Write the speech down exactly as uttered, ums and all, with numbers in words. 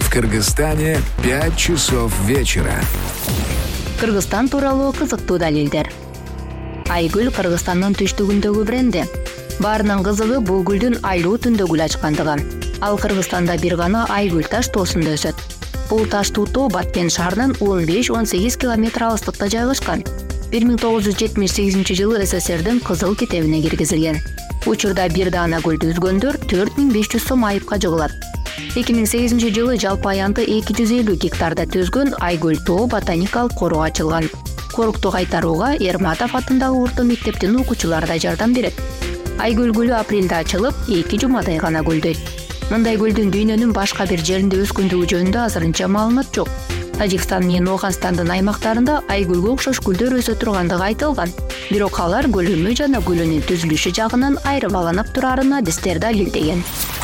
В Кыргызстане пять часов вечера. Кыргызстан тууралуу кызыктуу далилдер. Айгүл Кыргызстандын түштүгүндөгү бренди. Баарынын кызыгы бул гүлдүн айлуу түндө гүл ачкандыгы. Ал Кыргызстанда бир гана Айгүл таш тоосунда өсөт. Бул таштуу тоо Баткен шаарынан он беш он сегиз километр алыстыкта жайгашкан. бир миң тогуз жүз жетимиш сегизинчи жылы СССРдин кызыл китебине киргизилген. Учурда бир даана гүлдү үзгөндөр төрт миң беш жүз сом айыпка жыгылат. эки миң сегизинчи жылы жалпы аянты эки жүз элүү гектарда түзгөн Айгүл тоо ботаникалык короо ачылган. Корукту кайтарууга Эрматов атындагы орто мектептин окуучулары да жардам берет. Айгүл гүлү апрелде ачылып, эки жумадай гана гүлдөйт. Мындай гүлдүн дүйнөнүн башка бир жеринде өскөндүгү жөнүндө азырынча маалымат жок. Тажикстан менен Ооганстандын аймактарында айгүлгө окшош гүлдөр өсө тургандыгы айтылган. Бирок алар көлөмү жана гүлүнүн түзүлүшү жагынан айырмаланып турарын адистер далилдеген.